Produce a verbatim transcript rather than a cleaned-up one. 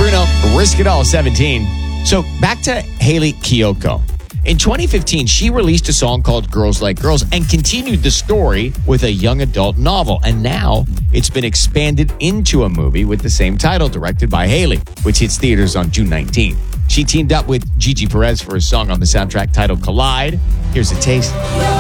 Bruno, Risk It All, seventeen. So back to Hayley Kiyoko. In twenty fifteen, she released a song called Girls Like Girls and continued the story with a young adult novel. And now it's been expanded into a movie with the same title, directed by Hayley, which hits theaters on June nineteenth. She teamed up with Gigi Perez for a song on the soundtrack titled Collide. Here's a taste.